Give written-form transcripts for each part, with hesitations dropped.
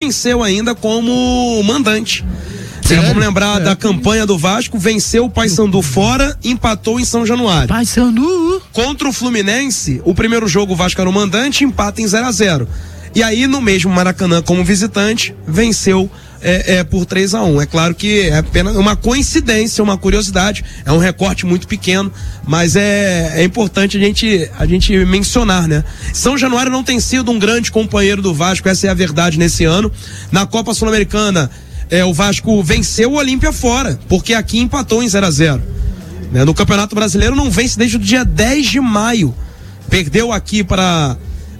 venceu ainda como mandante. Vamos lembrar da campanha do Vasco, venceu o Paysandu fora, empatou em São Januário. Paysandu. Contra o Fluminense, o primeiro jogo o Vasco era o mandante, empata em 0-0. E aí no mesmo Maracanã como visitante, venceu por 3-1. É claro que é apenas uma coincidência, uma curiosidade, é um recorte muito pequeno, mas é importante a gente mencionar, né? São Januário não tem sido um grande companheiro do Vasco, essa é a verdade nesse ano. Na Copa Sul-Americana, o Vasco venceu o Olímpia fora, porque aqui empatou em 0-0. Né? No Campeonato Brasileiro não vence desde o dia 10 de maio. Perdeu aqui para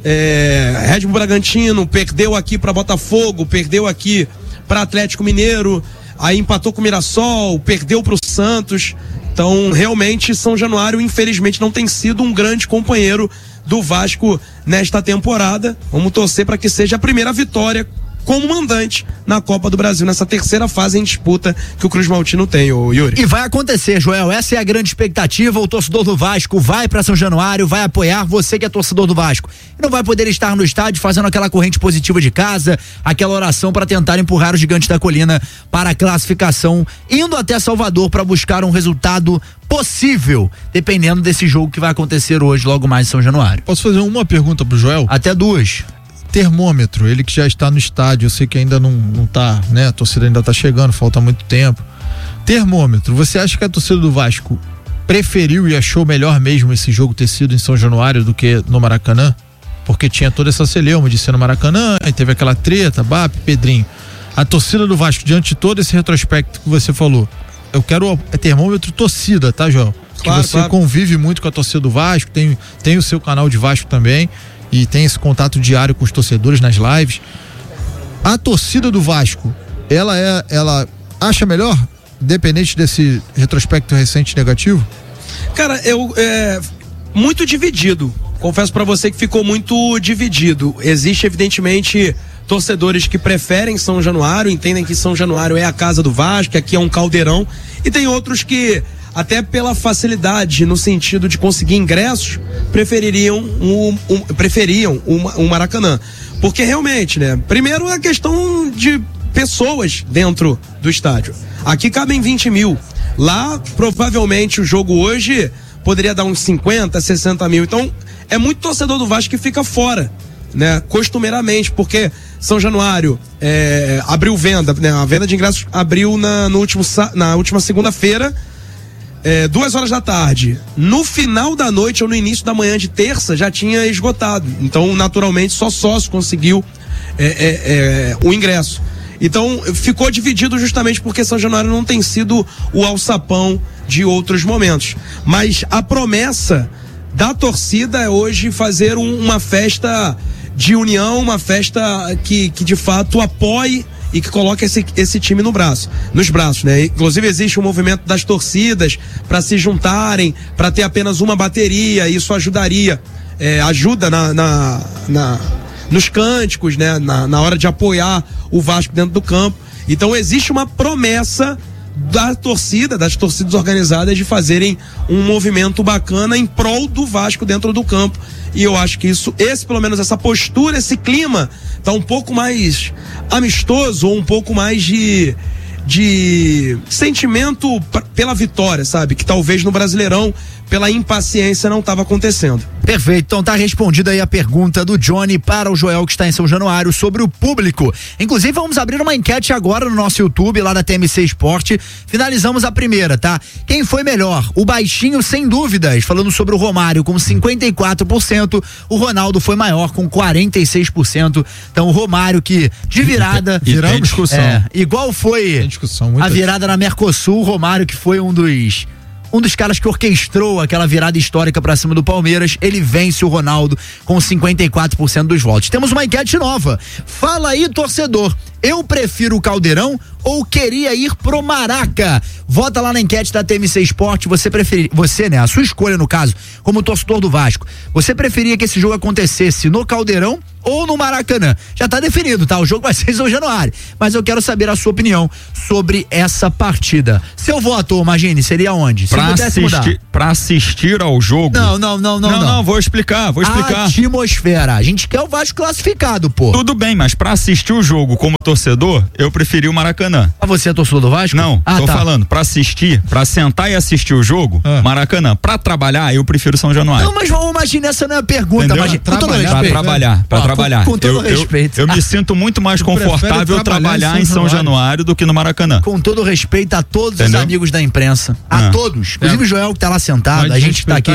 Red Bull Bragantino, perdeu aqui para Botafogo, perdeu aqui para Atlético Mineiro, aí empatou com o Mirassol, perdeu para o Santos. Então, realmente, São Januário, infelizmente, não tem sido um grande companheiro do Vasco nesta temporada. Vamos torcer para que seja a primeira vitória como mandante na Copa do Brasil, nessa terceira fase em disputa que o Cruz Maltino tem, ô Yuri. E vai acontecer, Joel, essa é a grande expectativa. O torcedor do Vasco vai para São Januário, vai apoiar você que é torcedor do Vasco. E não vai poder estar no estádio fazendo aquela corrente positiva de casa, aquela oração para tentar empurrar o Gigante da Colina para a classificação, indo até Salvador para buscar um resultado possível, dependendo desse jogo que vai acontecer hoje, logo mais em São Januário. Posso fazer uma pergunta pro Joel? Até duas. Termômetro, ele que já está no estádio, eu sei que ainda não tá, né? A torcida ainda tá chegando, falta muito tempo. Termômetro, você acha que a torcida do Vasco preferiu e achou melhor mesmo esse jogo ter sido em São Januário do que no Maracanã? Porque tinha toda essa celeuma de ser no Maracanã, e teve aquela treta, BAP, Pedrinho. A torcida do Vasco, diante de todo esse retrospecto que você falou, eu quero termômetro torcida, tá, Joel? Claro, que você convive muito com a torcida do Vasco, tem o seu canal de Vasco também, e tem esse contato diário com os torcedores nas lives. A torcida do Vasco, ela acha melhor, independente desse retrospecto recente negativo? Cara, muito dividido. Confesso pra você que ficou muito dividido. Existe, evidentemente, torcedores que preferem São Januário, entendem que São Januário é a casa do Vasco, que aqui é um caldeirão, e tem outros que, até pela facilidade no sentido de conseguir ingressos, preferiam o Maracanã. Porque realmente, né? Primeiro a questão de pessoas dentro do estádio. Aqui cabem 20 mil. Lá, provavelmente, o jogo hoje poderia dar uns 50, 60 mil. Então, é muito torcedor do Vasco que fica fora, né? Costumeiramente, porque São Januário abriu venda, né? A venda de ingressos abriu na última segunda-feira, 2 da tarde. No final da noite ou no início da manhã de terça já tinha esgotado. Então, naturalmente, só sócio conseguiu o ingresso. Então, ficou dividido justamente porque São Januário não tem sido o alçapão de outros momentos. Mas a promessa da torcida é hoje fazer uma festa de união, uma festa que de fato apoie e que coloque esse time nos braços, né? Inclusive existe um movimento das torcidas para se juntarem, para ter apenas uma bateria. Isso ajudaria, ajuda nos cânticos, né? Na hora de apoiar o Vasco dentro do campo. Então existe uma promessa das torcidas organizadas de fazerem um movimento bacana em prol do Vasco dentro do campo. E eu acho que pelo menos essa postura, esse clima tá um pouco mais amistoso, ou um pouco mais de sentimento pela vitória, sabe? Que talvez no Brasileirão, pela impaciência, não estava acontecendo. Perfeito, então tá respondida aí a pergunta do Johnny para o Joel, que está em São Januário, sobre o público. Inclusive vamos abrir uma enquete agora no nosso YouTube, lá da TMC Esporte. Finalizamos a primeira, tá? Quem foi melhor? O Baixinho, sem dúvidas, falando sobre o Romário com 54%, o Ronaldo foi maior com 46%. Então o Romário que de virada, viramos discussão. Igual foi a virada na Mercosul, o Romário que foi um dos caras que orquestrou aquela virada histórica pra cima do Palmeiras, ele vence o Ronaldo com 54% dos votos. Temos uma enquete nova. Fala aí, torcedor, eu prefiro o Caldeirão ou queria ir pro Maraca? Vota lá na enquete da TMC Esporte. Você, né, a sua escolha no caso, como torcedor do Vasco, você preferia que esse jogo acontecesse no Caldeirão ou no Maracanã? Já tá definido, tá? O jogo vai ser em São Januário, mas eu quero saber a sua opinião sobre essa partida. Seu voto, Magini, seria onde? Se pudesse mudar. Pra assistir ao jogo? Não, vou explicar. Atmosfera. A gente quer o Vasco classificado, pô. Tudo bem, mas pra assistir o jogo como torcedor, eu preferi o Maracanã. Ah, você é torcedor do Vasco? Não, falando, pra assistir, pra sentar e assistir o jogo, Maracanã. Pra trabalhar, eu prefiro São Januário. Não, mas imagina, essa não é a pergunta. Com todo respeito. Pra trabalhar. Com todo respeito. Eu me sinto muito mais confortável trabalhar em São Januário do que no Maracanã. Com todo respeito a todos os amigos da imprensa. A todos. Inclusive o Joel que tá lá sentado, a gente tá aqui.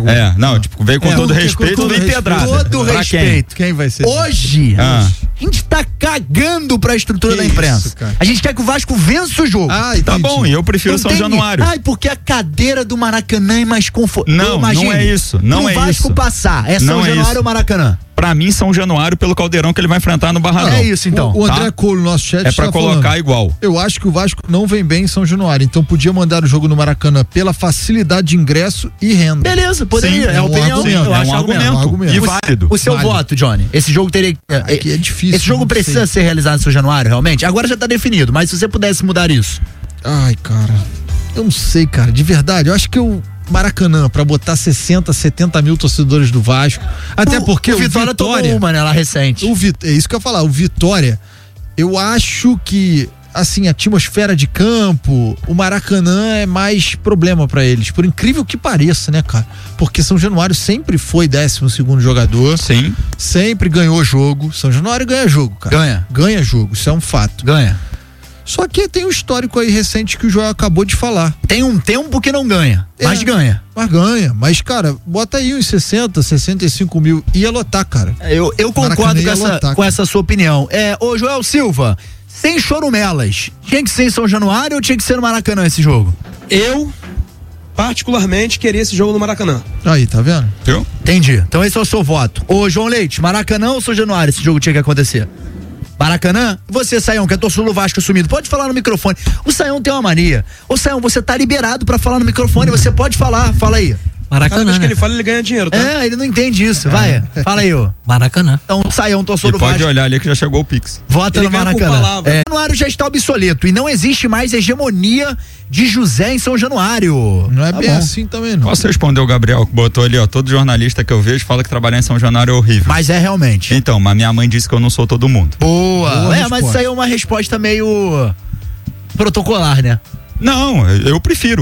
Veio com todo respeito, vem pedrada. Todo respeito. Quem vai ser? Hoje, a gente tá cagando pra estrutura da imprensa. A gente quer que o Vasco vença o jogo. Tá bom, e eu prefiro São Januário. Porque a cadeira do Maracanã é mais confortável. Não é isso. Não é isso. O Vasco passar, é São Januário ou Maracanã? Pra mim, São Januário pelo Caldeirão que ele vai enfrentar no Barradão. É isso, então. O André Colo, nosso chat, é pra colocar igual. Eu acho que o Vasco não vem bem em São Januário, então podia mandar o jogo no Maracanã pela facilidade de ingresso e renda. Beleza, poderia. É opinião. Eu acho argumento. E válido. O seu voto, Johnny. Esse jogo teria. Aqui é difícil. Esse jogo precisa ser realizado em São Januário, realmente? Agora já tá definido, mas se você pudesse mudar isso. Ai, cara. Eu não sei, cara. De verdade, eu acho que Maracanã, pra botar 60, 70 mil torcedores do Vasco. Até porque o Vitória tomou uma, né, lá recente. É isso que eu ia falar. O Vitória, eu acho que, assim, a atmosfera de campo, o Maracanã é mais problema pra eles. Por incrível que pareça, né, cara? Porque São Januário sempre foi 12º jogador. Sim. Sempre ganhou jogo. São Januário ganha jogo, cara. Ganha jogo, isso é um fato. Ganha. Só que tem um histórico aí recente que o Joel acabou de falar. Tem um tempo que não ganha, mas ganha. Mas ganha. Mas, cara, bota aí uns 60, 65 mil. Ia lotar, cara. Eu concordo com essa sua opinião. Ô, Joel Silva, sem chorumelas, tinha que ser em São Januário ou tinha que ser no Maracanã esse jogo? Eu, particularmente, queria esse jogo no Maracanã. Aí, tá vendo? Eu? Entendi. Então esse é o seu voto. Ô, João Leite, Maracanã ou São Januário esse jogo tinha que acontecer? Maracanã? Você, Saião, que é torcedor do Vasco assumido, pode falar no microfone. O Saião tem uma mania. Ô, Saião, você tá liberado pra falar no microfone, você pode falar, fala aí. Maracanã, cada vez que ele fala, ele ganha dinheiro, tá? Ele não entende isso, vai, fala aí, ô. Maracanã. Então, Saião, torcedor do Vasco. Pode olhar ali que já chegou o Pix. Vota no Maracanã. Januário já está obsoleto e não existe mais hegemonia de José em São Januário. Não é bem assim também, não. Posso responder o Gabriel, que botou ali, ó, todo jornalista que eu vejo fala que trabalhar em São Januário é horrível. Mas é realmente. Então, mas minha mãe disse que eu não sou todo mundo. Boa mas isso aí é uma resposta meio protocolar, né? Não, eu prefiro.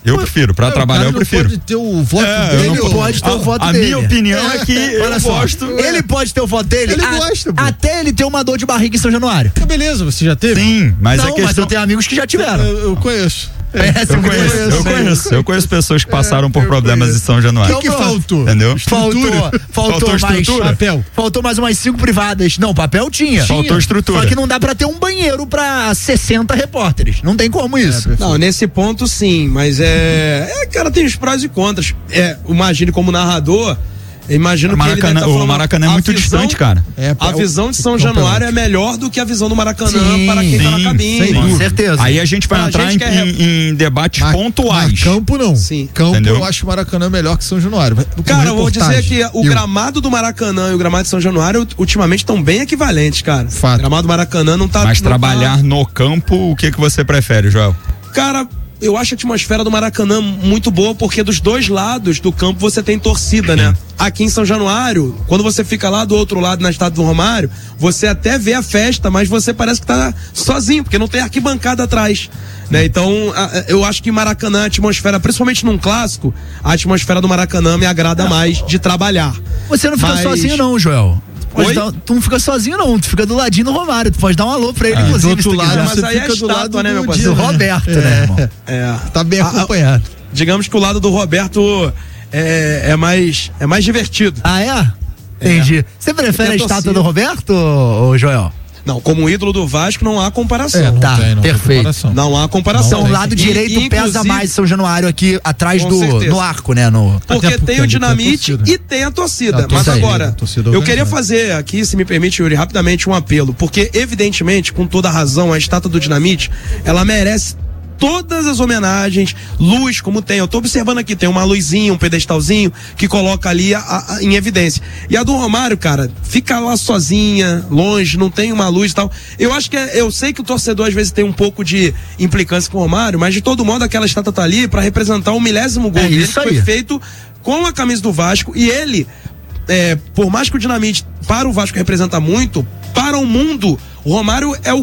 Pra trabalhar eu prefiro. Pode ter o voto dele. Ele pode ter o voto dele. A minha opinião é que eu gosto. Ele pode ter o voto dele. Ele gosta, pô. Até ele ter uma dor de barriga em São Januário. Beleza, você já teve? Sim, mas não, mas eu tenho amigos que já tiveram. Eu conheço. Eu conheço pessoas que passaram por problemas em São Januário. O que faltou? Entendeu? Faltou mais estrutura. Papel. Faltou mais umas 5 privadas. Não, papel tinha. Faltou estrutura. Só que não dá pra ter um banheiro pra 60 repórteres. Não tem como isso. Não, nesse ponto sim, mas cara, tem os prós e contras. Imagine como narrador. Imagino que o Maracanã é muito distante, cara. A visão de São Januário é melhor do que a visão do Maracanã para quem tá na cabine. Com certeza. Aí a gente vai entrar em debates pontuais. Campo não. Sim. Campo eu acho o Maracanã melhor que São Januário. Cara, eu vou dizer que o gramado do Maracanã e o gramado de São Januário ultimamente estão bem equivalentes, cara. Fato. O gramado do Maracanã não tá... Mas trabalhar no campo, o que você prefere, Joel? Cara... Eu acho a atmosfera do Maracanã muito boa, porque dos dois lados do campo você tem torcida, né? Aqui em São Januário, quando você fica lá do outro lado, na Estádio do Romário, você até vê a festa, mas você parece que tá sozinho, porque não tem arquibancada atrás, né? Então, eu acho que Maracanã, a atmosfera, principalmente num clássico, a atmosfera do Maracanã me agrada mais de trabalhar. Você não fica sozinho não, Joel. Tu não fica sozinho não, tu fica do ladinho do Romário, tu pode dar um alô pra ele, inclusive. Do outro lado, mas aí é estátua, né, meu parceiro? Do Roberto, né, irmão? Tá bem acompanhado. Digamos que o lado do Roberto é mais divertido. Ah, é? Entendi. Você prefere a estátua do Roberto, ou Joel? Não, como ídolo do Vasco não há comparação. Não Tá, tem perfeito. comparação. Não há comparação. Então o lado direito pesa mais São Januário aqui atrás no arco, né? Porque tem o Dinamite e tem a torcida. Mas agora, eu queria fazer aqui, se me permite, Yuri, rapidamente um apelo, porque evidentemente, com toda a razão, a estátua do Dinamite, ela merece todas as homenagens, luz como tem, eu tô observando aqui, tem uma luzinha, um pedestalzinho que coloca ali em evidência. E a do Romário, cara, fica lá sozinha, longe, não tem uma luz e tal. Eu acho que eu sei que o torcedor às vezes tem um pouco de implicância com o Romário, mas de todo modo aquela estátua tá ali pra representar o 1000º gol dele, que foi feito com a camisa do Vasco, e ele, por mais que o Dinamite para o Vasco representa muito, para o mundo, o Romário é o